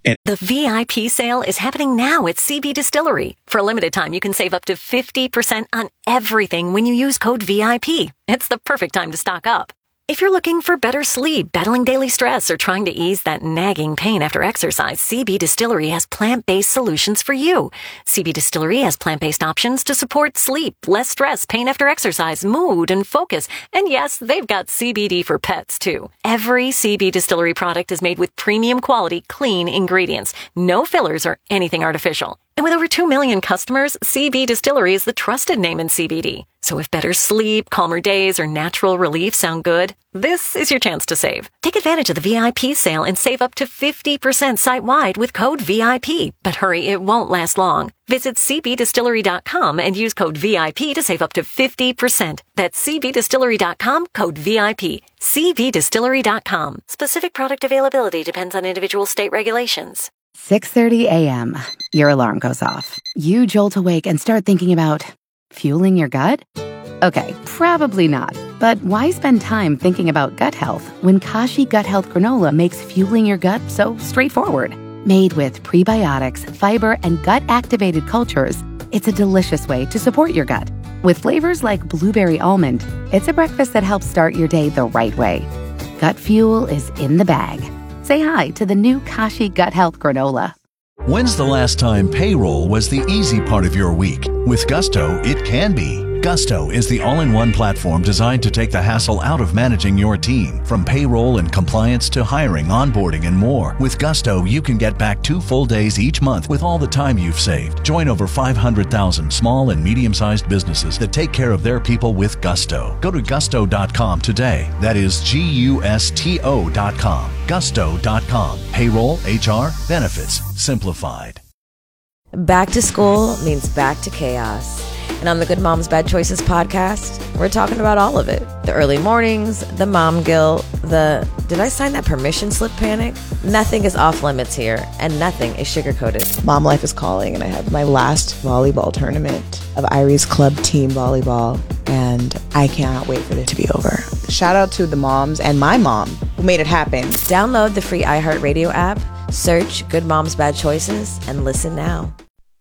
The VIP sale is happening now at CB Distillery. For a limited time, you can save up to 50% on everything when you use code VIP. It's the perfect time to stock up. If you're looking for better sleep, battling daily stress, or trying to ease that nagging pain after exercise, CB Distillery has plant-based solutions for you. CB Distillery has plant-based options to support sleep, less stress, pain after exercise, mood, and focus. And yes, they've got CBD for pets, too. Every CB Distillery product is made with premium quality, clean ingredients. No fillers or anything artificial. And with over 2 million customers, CB Distillery is the trusted name in CBD. So if better sleep, calmer days, or natural relief sound good, this is your chance to save. Take advantage of the VIP sale and save up to 50% site-wide with code VIP. But hurry, it won't last long. Visit cbdistillery.com and use code VIP to save up to 50%. That's cbdistillery.com, code VIP. cbdistillery.com. Specific product availability depends on individual state regulations. 6:30 a.m. Your alarm goes off. You jolt awake and start thinking about fueling your gut? Okay, probably not. But why spend time thinking about gut health when Kashi Gut Health Granola makes fueling your gut so straightforward? Made with prebiotics, fiber, and gut-activated cultures, it's a delicious way to support your gut. With flavors like blueberry almond, it's a breakfast that helps start your day the right way. Gut fuel is in the bag. Say hi to the new Kashi Gut Health Granola. When's the last time payroll was the easy part of your week? With Gusto, it can be. Gusto is the all-in-one platform designed to take the hassle out of managing your team. From payroll and compliance to hiring, onboarding, and more. With Gusto, you can get back 2 full days each month with all the time you've saved. Join over 500,000 small and medium-sized businesses that take care of their people with Gusto. Go to gusto.com today. That is Gusto.com. Gusto.com. Payroll, HR, benefits, simplified. Back to school means back to chaos. And on the Good Moms Bad Choices podcast, we're talking about all of it. The early mornings, the mom guilt, the did I sign that permission slip panic? Nothing is off limits here, and nothing is sugar-coated. Mom life is calling, and I have my last volleyball tournament of Irie's club team volleyball, and I cannot wait for it to be over. Shout out to the moms and my mom who made it happen. Download the free iHeartRadio app, search Good Moms Bad Choices, and listen now.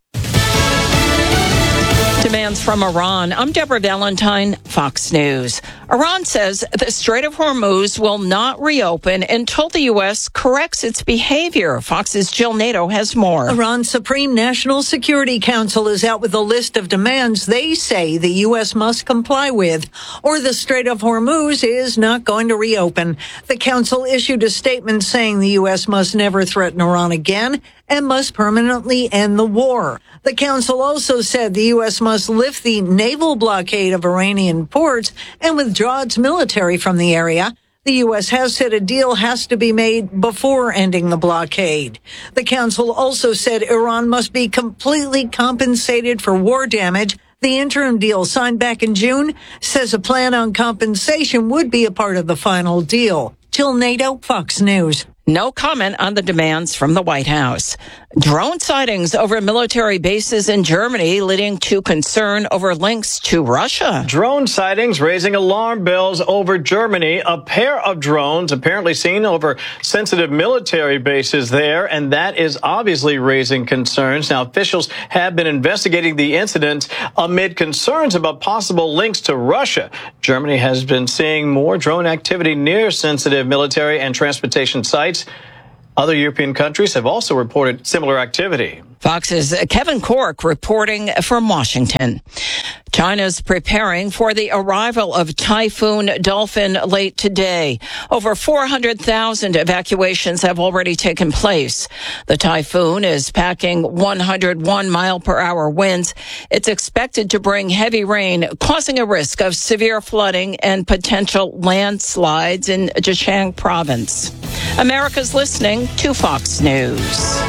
Demands from Iran. I'm Deborah Valentine, Fox News. Iran says the Strait of Hormuz will not reopen until the U.S. corrects its behavior. Fox's Jill Nato has more. Iran's Supreme National Security Council is out with a list of demands they say the U.S. must comply with, or the Strait of Hormuz is not going to reopen. The council issued a statement saying the U.S. must never threaten Iran again and must permanently end the war. The council also said the U.S. must lift the naval blockade of Iranian ports and withdraw its military from the area. The U.S. has said a deal has to be made before ending the blockade. The council also said Iran must be completely compensated for war damage. The interim deal signed back in June says a plan on compensation would be a part of the final deal. Jill Nato, Fox News. No comment on the demands from the White House. Drone sightings over military bases in Germany leading to concern over links to Russia. Drone sightings raising alarm bells over Germany. A pair of drones apparently seen over sensitive military bases there, and that is obviously raising concerns. Now, officials have been investigating the incident amid concerns about possible links to Russia. Germany has been seeing more drone activity near sensitive military and transportation sites. Other European countries have also reported similar activity. Fox's Kevin Cork reporting from Washington. China's preparing for the arrival of Typhoon Dolphin late today. Over 400,000 evacuations have already taken place. The typhoon is packing 101 mile per hour winds. It's expected to bring heavy rain, causing a risk of severe flooding and potential landslides in Zhejiang province. America's listening to Fox News.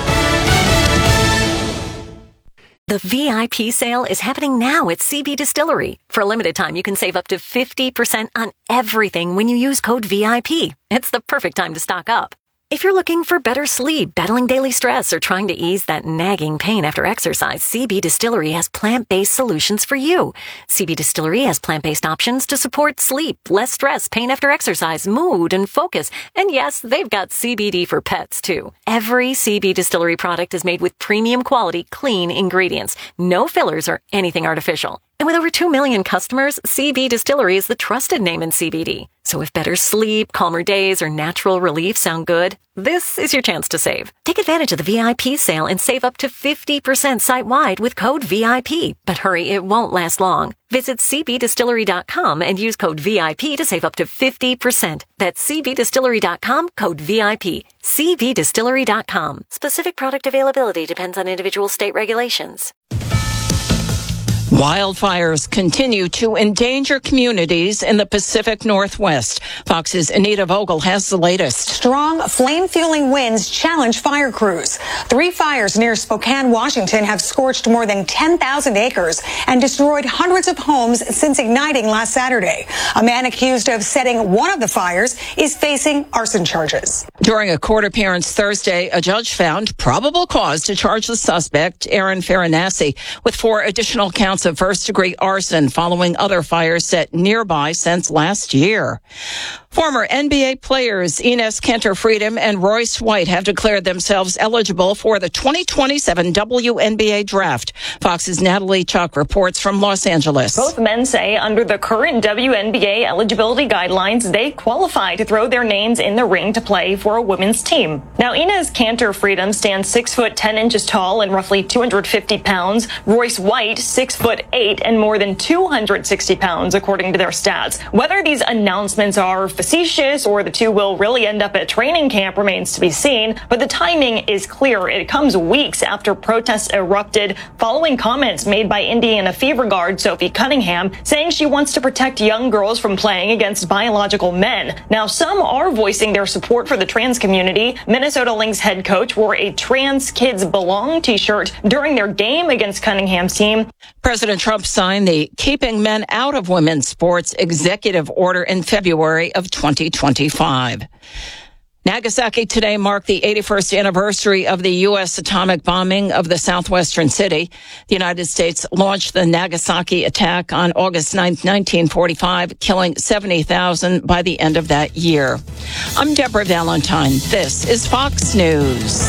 The VIP sale is happening now at CB Distillery. For a limited time, you can save up to 50% on everything when you use code VIP. It's the perfect time to stock up. If you're looking for better sleep, battling daily stress, or trying to ease that nagging pain after exercise, CB Distillery has plant-based solutions for you. CB Distillery has plant-based options to support sleep, less stress, pain after exercise, mood, and focus. And yes, they've got CBD for pets, too. Every CB Distillery product is made with premium quality, clean ingredients. No fillers or anything artificial. And with over 2 million customers, CB Distillery is the trusted name in CBD. So if better sleep, calmer days, or natural relief sound good, this is your chance to save. Take advantage of the VIP sale and save up to 50% site-wide with code VIP. But hurry, it won't last long. Visit cbdistillery.com and use code VIP to save up to 50%. That's cbdistillery.com, code VIP. cbdistillery.com. Specific product availability depends on individual state regulations. Wildfires continue to endanger communities in the Pacific Northwest. Fox's Anita Vogel has the latest. Strong flame-fueling winds challenge fire crews. 3 fires near Spokane, Washington have scorched more than 10,000 acres and destroyed hundreds of homes since igniting last Saturday. A man accused of setting one of the fires is facing arson charges. During a court appearance Thursday, a judge found probable cause to charge the suspect, Aaron Farinassi, with 4 additional counts of first-degree arson following other fires set nearby since last year. Former NBA players Enes Kanter Freedom and Royce White have declared themselves eligible for the 2027 WNBA draft. Fox's Natalie Chuck reports from Los Angeles. Both men say under the current WNBA eligibility guidelines, they qualify to throw their names in the ring to play for a women's team. Now, Enes Kanter Freedom stands 6 foot 10 inches tall and roughly 250 pounds. Royce White, 6 foot 8 and more than 260 pounds, according to their stats. Whether these announcements are facetious or the two will really end up at training camp remains to be seen, but the timing is clear. It comes weeks after protests erupted following comments made by Indiana Fever guard Sophie Cunningham saying she wants to protect young girls from playing against biological men. Now, some are voicing their support for the trans community. Minnesota Lynx head coach wore a Trans Kids Belong t-shirt during their game against Cunningham's team. President Trump signed the Keeping Men Out of Women's Sports executive order in February of 2025. Nagasaki today marked the 81st anniversary of the U.S. atomic bombing of the southwestern city. The United States launched the Nagasaki attack on August 9, 1945, killing 70,000 by the end of that year. I'm Deborah Valentine. This is Fox News.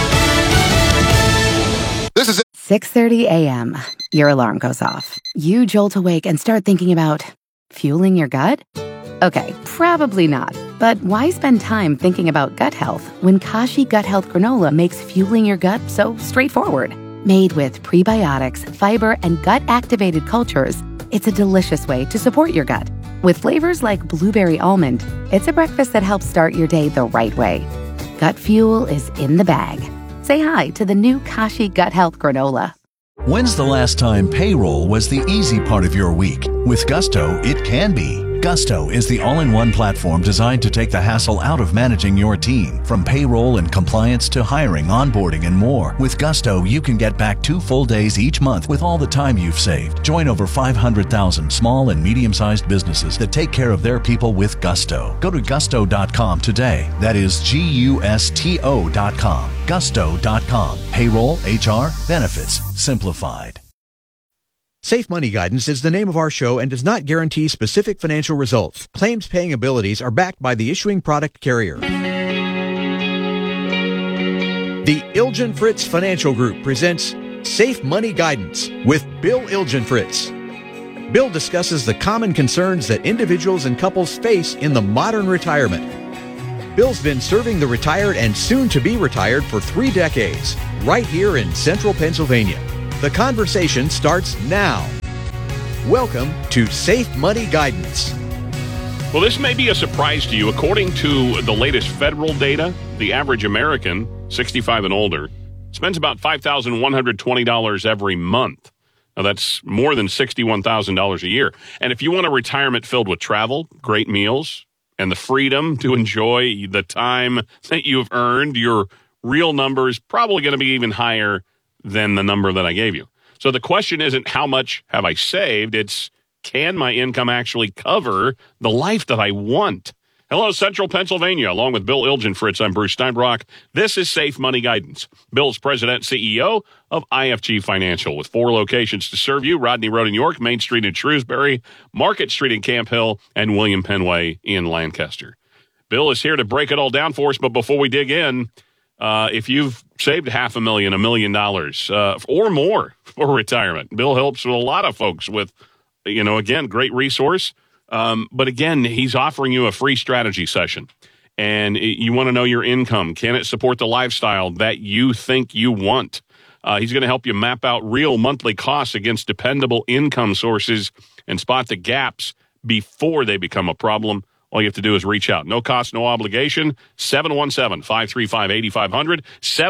This is 6:30 a.m. Your alarm goes off. You jolt awake and start thinking about fueling your gut? Okay, probably not. But why spend time thinking about gut health when Kashi Gut Health Granola makes fueling your gut so straightforward? Made with prebiotics, fiber, and gut-activated cultures, it's a delicious way to support your gut. With flavors like blueberry almond, it's a breakfast that helps start your day the right way. Gut fuel is in the bag. Say hi to the new Kashi Gut Health Granola. When's the last time payroll was the easy part of your week? With Gusto, it can be. Gusto is the all-in-one platform designed to take the hassle out of managing your team. From payroll and compliance to hiring, onboarding, and more. With Gusto, you can get back 2 full days each month with all the time you've saved. Join over 500,000 small and medium-sized businesses that take care of their people with Gusto. Go to gusto.com today. That is GUSTO.com. Gusto.com. Payroll, HR, benefits, simplified. Safe Money Guidance is the name of our show and does not guarantee specific financial results. Claims paying abilities are backed by the issuing product carrier. The Ilgenfritz Financial Group presents Safe Money Guidance with Bill Ilgenfritz. Bill discusses the common concerns that individuals and couples face in the modern retirement. Bill's been serving the retired and soon to be retired for 3 decades, right here in central Pennsylvania. The conversation starts now. Welcome to Safe Money Guidance. Well, this may be a surprise to you. According to the latest federal data, the average American, 65 and older, spends about $5,120 every month. Now, that's more than $61,000 a year. And if you want a retirement filled with travel, great meals, and the freedom to enjoy the time that you've earned, your real number is probably going to be even higher than the number that I gave you. So the question isn't how much have I saved, it's can my income actually cover the life that I want? Hello, Central Pennsylvania. Along with Bill Ilgenfritz, I'm Bruce Steinbrock. This is Safe Money Guidance. Bill's president and CEO of IFG Financial, with 4 locations to serve you: Rodney Road in York, Main Street in Shrewsbury, Market Street in Camp Hill, and William Penn Way in Lancaster. Bill is here to break it all down for us, but before we dig in, if you've saved $500,000, $1 million, or more for retirement, Bill helps with a lot of folks with, again, great resource. But again, he's offering you a free strategy session, and you want to know your income. Can it support the lifestyle that you think you want? He's going to help you map out real monthly costs against dependable income sources and spot the gaps before they become a problem. All you have to do is reach out. No cost, no obligation. 717-535-8500.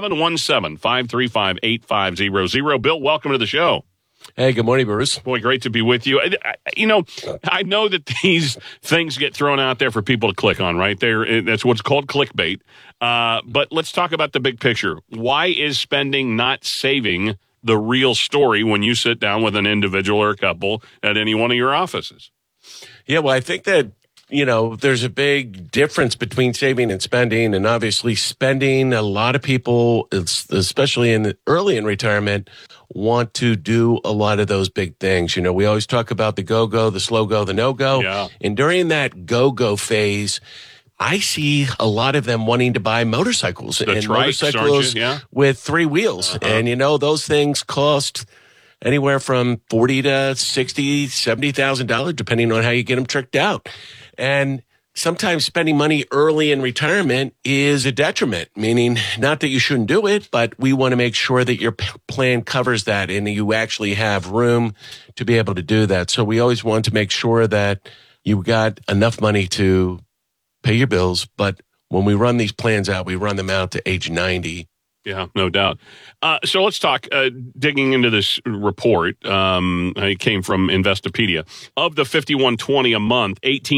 717-535-8500. Bill, welcome to the show. Hey, good morning, Bruce. Boy, great to be with you. I know that these things get thrown out there for people to click on, right? That's what's called clickbait. But let's talk about the big picture. Why is spending not saving the real story when you sit down with an individual or a couple at any one of your offices? Yeah, well, I think that there's a big difference between saving and spending, and obviously spending, a lot of people, especially early in retirement, want to do a lot of those big things. We always talk about the go-go, the slow-go, the no-go. Yeah. And during that go-go phase, I see a lot of them wanting to buy motorcycles motorcycles with 3 wheels. Uh-huh. And, those things cost anywhere from $40,000 to $60,000, $70,000, depending on how you get them tricked out. And sometimes spending money early in retirement is a detriment, meaning not that you shouldn't do it, but we want to make sure that your plan covers that and you actually have room to be able to do that. So we always want to make sure that you've got enough money to pay your bills. But when we run these plans out, we run them out to age 90. Yeah, no doubt. So let's talk, digging into this report. It came from Investopedia. Of the $5,120 a month,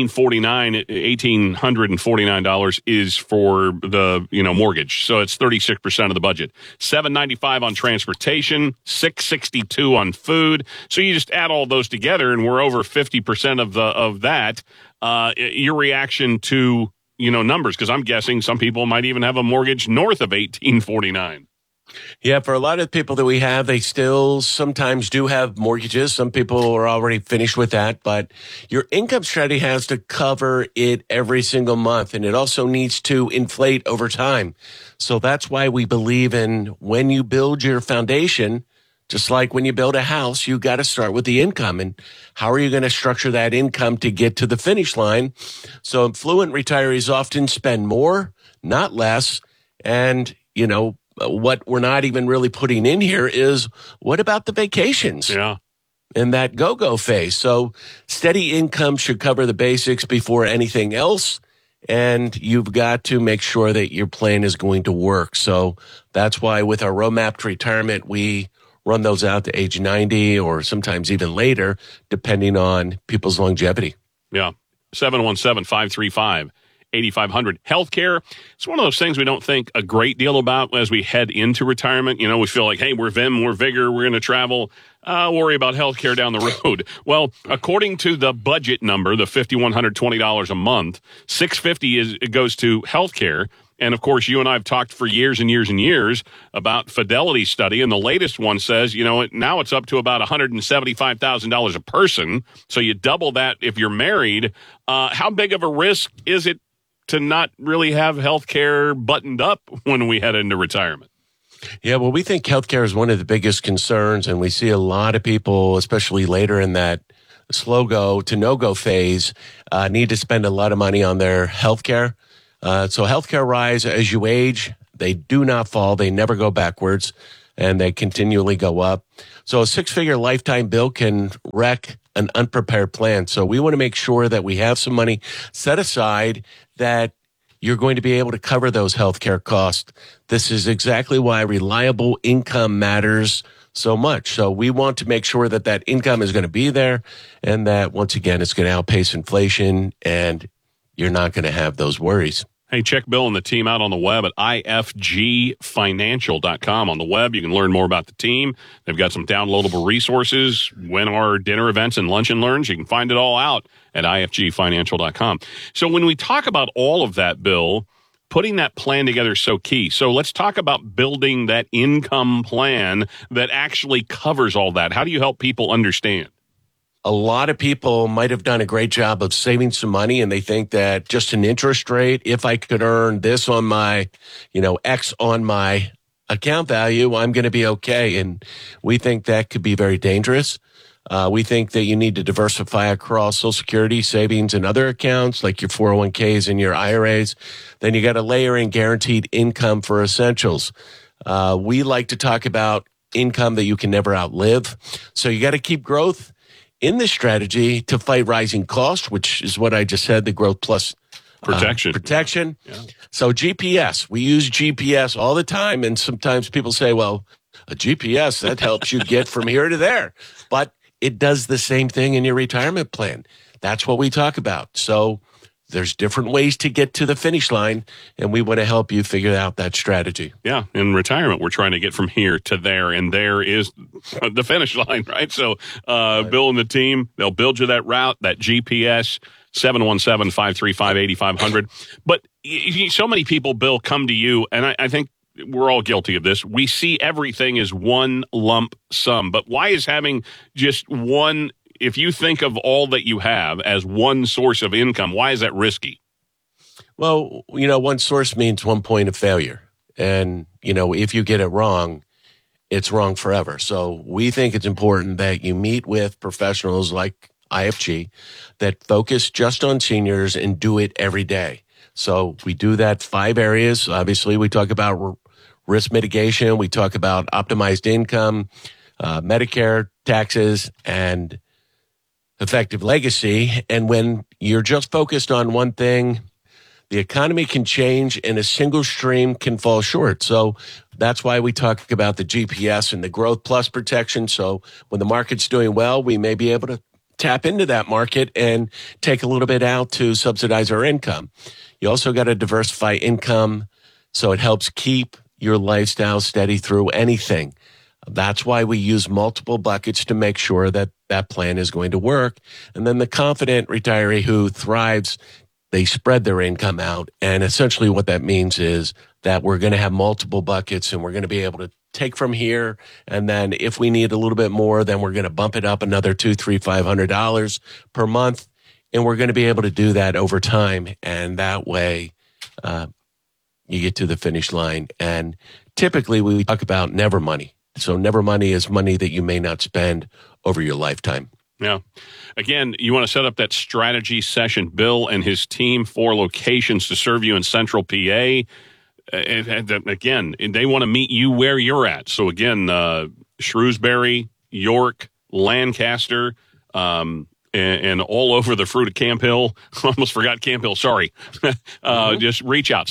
$1,849 is for the, mortgage. So it's 36% of the budget. $795 on transportation, $662 on food. So you just add all those together and we're over 50% of that. Your reaction to numbers, because I'm guessing some people might even have a mortgage north of $1,849. Yeah, for a lot of people that we have, they still sometimes do have mortgages. Some people are already finished with that, but your income strategy has to cover it every single month, and it also needs to inflate over time. So that's why we believe in when you build your foundation, just like when you build a house, you got to start with the income. And how are you going to structure that income to get to the finish line? So affluent retirees often spend more, not less. And, what we're not even really putting in here is, what about the vacations? Yeah. In that go-go phase. So steady income should cover the basics before anything else. And you've got to make sure that your plan is going to work. So that's why with our roadmap to retirement, we run those out to age 90 or sometimes even later, depending on people's longevity. Yeah. 717-535-8500. Healthcare, it's one of those things we don't think a great deal about as we head into retirement. We feel like, hey, we're Vim, we're Vigor, we're going to travel. Worry about healthcare down the road. Well, according to the budget number, the $5,120 a month, $650 goes to healthcare. And of course, you and I have talked for years and years and years about Fidelity study. And the latest one says, now it's up to about $175,000 a person. So you double that if you're married. How big of a risk is it to not really have health care buttoned up when we head into retirement? Yeah, well, we think healthcare is one of the biggest concerns, and we see a lot of people, especially later in that slow go to no go phase, need to spend a lot of money on their healthcare. So healthcare rise as you age. They do not fall. They never go backwards, and they continually go up. So a 6-figure lifetime bill can wreck an unprepared plan. So we want to make sure that we have some money set aside that you're going to be able to cover those healthcare costs. This is exactly why reliable income matters so much. So we want to make sure that that income is going to be there and that, once again, it's going to outpace inflation and you're not going to have those worries. Hey, check Bill and the team out on the web at ifgfinancial.com. On the web, you can learn more about the team. They've got some downloadable resources, win our dinner events and lunch and learns. You can find it all out at ifgfinancial.com. So when we talk about all of that, Bill, putting that plan together is so key. So let's talk about building that income plan that actually covers all that. How do you help people understand? A lot of people might have done a great job of saving some money, and they think that just an interest rate, if I could earn this on my, X on my account value, I'm going to be okay. And we think that could be very dangerous. We think that you need to diversify across Social Security, savings, and other accounts like your 401ks and your IRAs. Then you got to layer in guaranteed income for essentials. We like to talk about income that you can never outlive. So you got to keep growth in this strategy to fight rising costs, which is what I just said, the growth plus protection. Yeah. So GPS, we use GPS all the time. And sometimes people say, well, a GPS, that helps you get from here to there. But it does the same thing in your retirement plan. That's what we talk about. So there's different ways to get to the finish line, and we want to help you figure out that strategy. Yeah, in retirement, we're trying to get from here to there, and there is the finish line, right? So Bill and the team, they'll build you that route, that GPS, 717-535-8500. But so many people, Bill, come to you, and I think we're all guilty of this. We see everything as one lump sum, but why is having just one, if you think of all that you have as one source of income, why is that risky? Well, one source means one point of failure. And, if you get it wrong, it's wrong forever. So we think it's important that you meet with professionals like IFG that focus just on seniors and do it every day. So we do that 5 areas. Obviously, we talk about risk mitigation. We talk about optimized income, Medicare, taxes, and effective legacy. And when you're just focused on one thing, the economy can change and a single stream can fall short. So that's why we talk about the GPS and the growth plus protection. So when the market's doing well, we may be able to tap into that market and take a little bit out to subsidize our income. You also got to diversify income so it helps keep your lifestyle steady through anything. That's why we use multiple buckets to make sure that that plan is going to work. And then the confident retiree who thrives, they spread their income out. And essentially what that means is that we're going to have multiple buckets and we're going to be able to take from here. And then if we need a little bit more, then we're going to bump it up another $200, $300, $500 per month. And we're going to be able to do that over time. And that way, you get to the finish line. And typically we talk about never money. So never money is money that you may not spend over your lifetime. Yeah. Again, you want to set up that strategy session. Bill and his team, 4 locations to serve you in Central PA. And again, they want to meet you where you're at. So again, Shrewsbury, York, Lancaster, and all over the fruit of Camp Hill. Almost forgot Camp Hill. Sorry. Just reach out,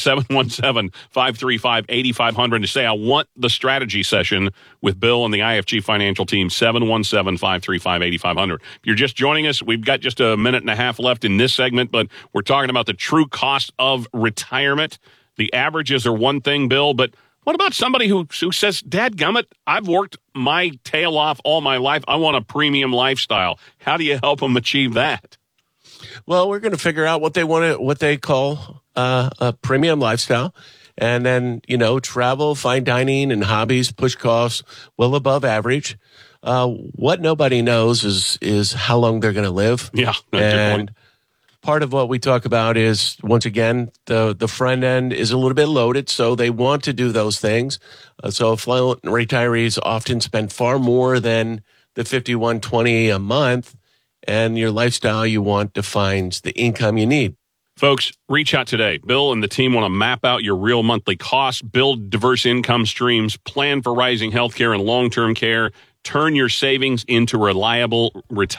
717-535-8500 to say, I want the strategy session with Bill and the IFG Financial team, 717-535-8500. If you're just joining us, we've got just a minute and a half left in this segment, but we're talking about the true cost of retirement. The averages are one thing, Bill, but what about somebody who says, dadgummit, I've worked my tail off all my life. I want a premium lifestyle. How do you help them achieve that? Well, we're going to figure out what they call a premium lifestyle. And then, travel, fine dining, and hobbies push costs well above average. What nobody knows is how long they're going to live. Yeah. And part of what we talk about is, once again, the front end is a little bit loaded, so they want to do those things. So affluent retirees often spend far more than the $51.20 a month, and your lifestyle you want defines the income you need. Folks, reach out today. Bill and the team want to map out your real monthly costs, build diverse income streams, plan for rising healthcare and long-term care, turn your savings into reliable retirement.